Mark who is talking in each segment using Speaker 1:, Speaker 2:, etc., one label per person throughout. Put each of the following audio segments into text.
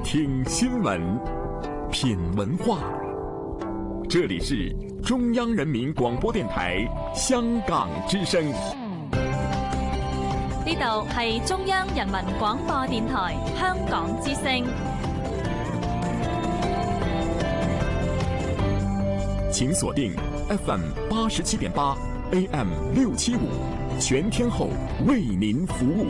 Speaker 1: 聽新聞，品文化。這裡是中央人民廣播電台香港之聲。
Speaker 2: 呢度係中央人民廣播電台香港之聲。
Speaker 1: 請鎖定 FM87.8 AM675，全天候為您服務。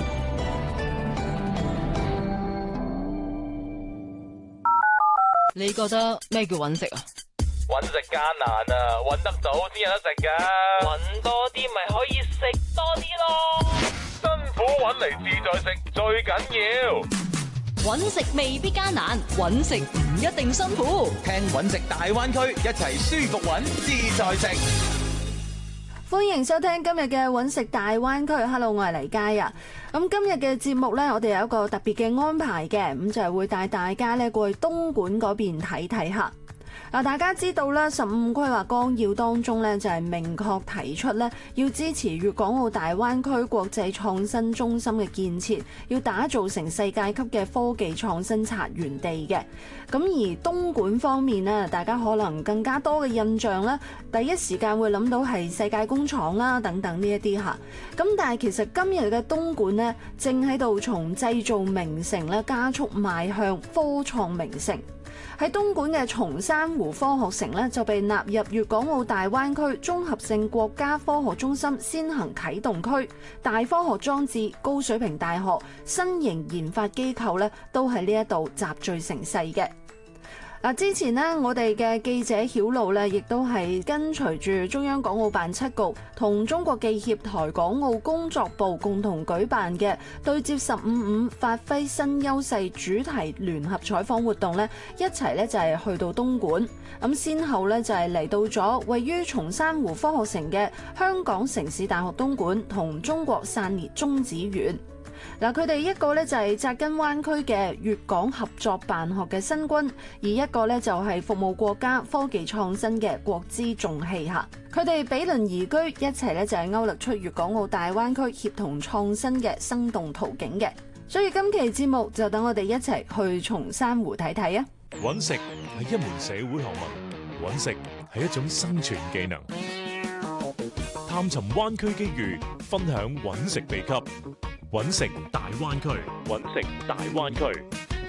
Speaker 3: 你覺得咩叫揾食啊？
Speaker 4: 揾食艱難啊，揾得到先有得食噶。揾多啲咪可以食多啲咯。辛苦揾嚟自在食最緊要。
Speaker 3: 揾食未必艱難，揾食唔一定辛苦。
Speaker 5: 聽揾食大灣區，一齊舒服揾自在食。
Speaker 6: 歡迎收聽今日嘅揾食大灣區。Hello， 我係黎佳啊。咁今日嘅節目呢，我哋有一個特別嘅安排嘅，咁就係會帶大家呢過去東莞嗰邊睇睇下。嗱，大家知道啦，15規劃綱要當中呢，就係明確提出呢，要支持粵港澳大灣區國際創新中心嘅建設，要打造成世界級嘅科技創新策源地嘅。咁而東莞方面呢，大家可能更加多嘅印象呢，第一時間會諗到係世界工廠啦等等呢一啲嚇。咁但係其實今日嘅東莞呢，正喺度從製造名城咧加速邁向科創名城。喺東莞嘅松山湖科學城呢，就被納入粵港澳大灣區綜合性國家科學中心先行啟動區，大科學裝置、高水平大學、新型研發機構呢，都喺呢一度集聚成世嘅。嗱，之前呢，我哋嘅記者曉露呢，亦都係跟隨住中央港澳辦7局同中國記協台港澳工作部共同舉辦嘅對接15.5發揮新優勢主題聯合採訪活動呢，一齊呢就係去到東莞，咁先後呢就係嚟到咗位於松山湖科學城嘅香港城市大學東莞同中國散裂中子園。嗱，佢哋一個咧就係扎根灣區嘅粵港合作辦學嘅新軍，而一個咧就係服務國家科技創新嘅國資重器嚇。佢哋比鄰而居，一齊咧就係勾勒出粵港澳大灣區協同創新嘅生動圖景嘅。所以今期節目就等我哋一齊去松山湖睇睇啊！
Speaker 7: 揾食係一門社會學問，揾食係一種生存技能。探尋灣區機遇，分享揾食秘笈。揾食大灣區，揾食大灣區。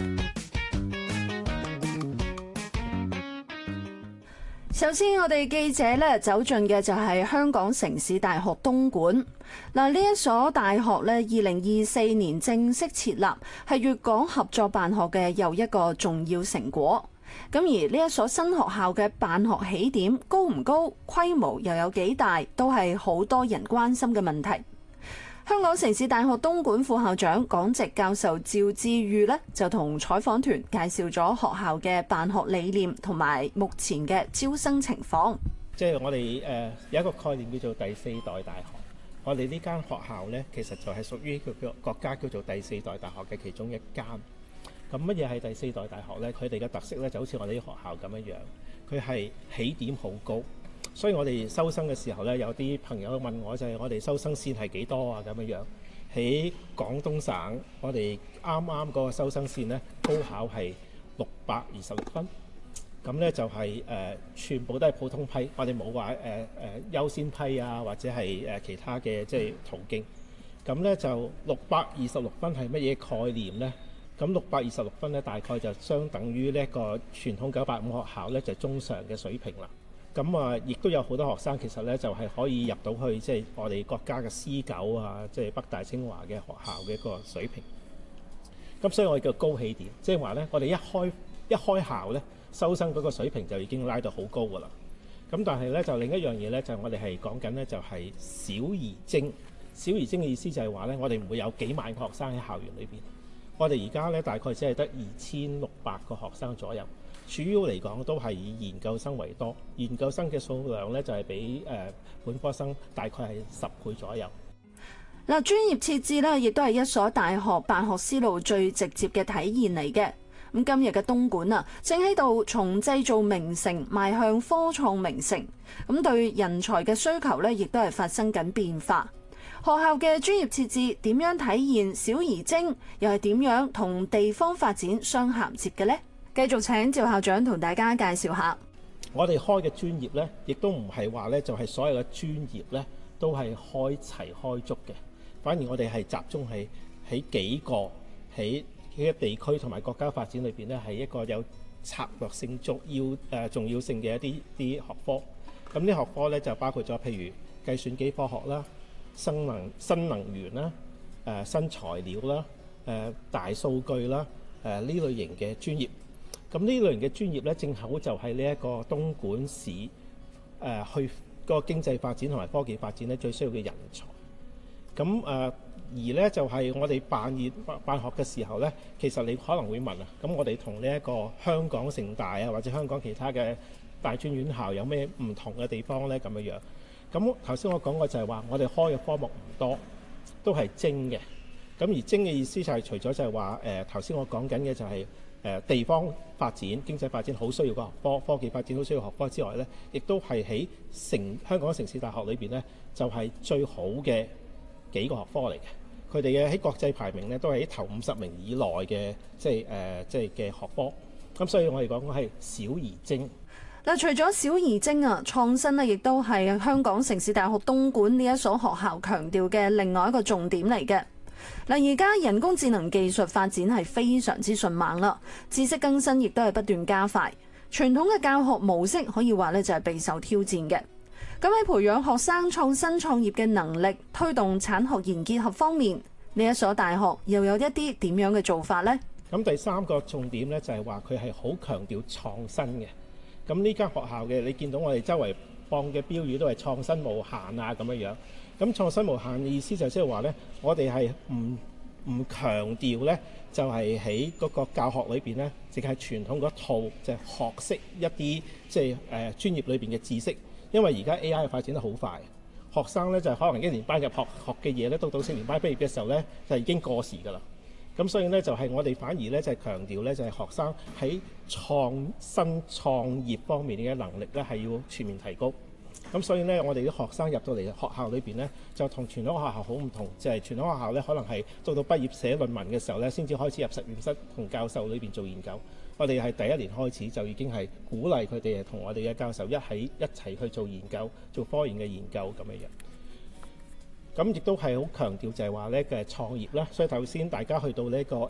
Speaker 6: 首先，我哋記者咧走進嘅就係香港城市大學東莞。嗱，呢一所大學咧，2024年正式設立，係粵港合作辦學嘅又一個重要成果。咁而呢一所新學校嘅辦學起點高唔高，規模又有幾大，都係好多人關心嘅問題。香港城市大學東莞副校長講席教授趙志裕呢，就同採訪團介紹咗學校嘅辦學理念同埋目前嘅招生情況。
Speaker 8: 即係我哋有一個概念叫做第四代大學。我哋呢間學校呢，其實就係屬於個國家叫做第四代大學嘅其中一間。咁乜嘢係第四代大學呢？佢哋嘅特色呢，就好似我哋啲學校咁樣樣，佢係起點好高。所以我哋收生嘅時候呢，有啲朋友問我就係我哋收生線係幾多啊？咁樣樣喺廣東省，我哋啱啱嗰個收生線呢，高考係626分，咁呢就係全部都係普通批，我哋冇話優先批啊，或者係其他嘅即係途徑。咁呢就626分係乜嘢概念呢？咁626分呢，大概就相等於呢一個傳統985學校呢，就中上嘅水平啦。咁啊，亦都有好多學生其實咧，就係可以入到去即係我哋國家嘅C9啊，即係北大清華嘅學校嘅一個水平。咁所以我哋叫高起點，即係話咧，我哋一開校咧，收生嗰個水平就已經拉到好高㗎啦。咁但係咧，就另一樣嘢咧，就我哋係講緊咧，就係小而精。小而精嘅意思就係話咧，我哋唔會有幾萬個學生喺校園裏邊。我哋而家咧大概只係得2600個學生左右。主要嚟講都係以研究生為多，研究生嘅數量咧就係比本科生大概係10倍左右。
Speaker 6: 嗱，專業設置咧，亦都係一所大學辦學思路最直接嘅體現嚟嘅。咁今日嘅東莞啊，正喺度從製造名城邁向科創名城，咁對人才嘅需求咧，亦都係發生緊變化。 學校嘅專業設置點樣體現小而精，又係點樣同地方發展相銜接嘅呢？繼續請趙校長同大家介紹下。
Speaker 8: 我哋開嘅專業呢，亦都唔係話呢，就係所有嘅專業呢都係開齊開足嘅，反而我哋係集中喺幾個喺地區同埋國家發展裏邊呢，係一個有策略性重要性嘅一啲學科。咁呢學科呢，就包括咗譬如計算機科學啦、新能源啦、新材料啦、大數據啦、呢類型嘅專業。咁呢類型嘅專業呢，正好就係呢一個東莞市去個經濟發展同埋科技發展呢最需要嘅人才。咁而呢，就係我哋辦學嘅時候呢，其實你可能會問啊，咁我哋同呢一個香港城大啊，或者香港其他嘅大專院校有咩唔同嘅地方呢？咁樣樣。咁頭先我講過就係話，我哋開嘅科目唔多，都係精嘅。咁而精嘅意思就係除咗就係話頭先我講緊嘅就係地方發展、經濟發展好需要個學科，科技發展好需要學科之外呢，亦都係喺香港城市大學裏邊呢，就係最好嘅幾個學科嚟嘅。佢哋嘅喺國際排名呢，都係喺頭50名以內嘅，即係嘅學科。咁所以我哋講係小而精。
Speaker 6: 嗱，除咗小而精啊，創新呢亦都係香港城市大學東莞呢一所學校強調嘅另外一個重點嚟嘅。嗱，而家人工智能技術發展係非常之迅猛啦，知識更新亦都係不斷加快。傳統嘅教學模式可以話呢就係備受挑戰嘅。咁喺培養學生創新創業嘅能力，推動產學研結合方面，呢一所大學又有一啲點樣嘅做法呢？
Speaker 8: 咁第三個重點呢，就係話佢係好強調創新嘅。咁呢間學校嘅你見到我哋周圍放嘅標語都係創新無限啊咁樣樣。咁創新無限嘅意思就即係話呢，我哋係唔強調呢，就係喺嗰個教學裏邊呢，淨係傳統嗰套就係學識一啲即係專業裏邊嘅知識。因為而家 AI 發展得好快，學生呢就可能1年班入學嘅嘢呢，到4年班畢業嘅時候呢，就已經過時㗎啦。咁所以呢，就係我哋反而呢，就係強調呢，就係學生喺創新創業方面嘅能力呢，係要全面提高。咁所以呢，我哋啲學生入到嚟學校裏邊呢，就同傳統學校好唔同，就係傳統學校呢，可能係到畢業寫論文嘅時候呢，先至開始入實驗室同教授裏邊做研究。我哋係第1年開始就已經係鼓勵佢哋同我哋嘅教授一齊去做研究，做科研嘅研究咁樣樣。咁亦都係好強調就係話呢嘅創業啦。所以頭先大家去到呢個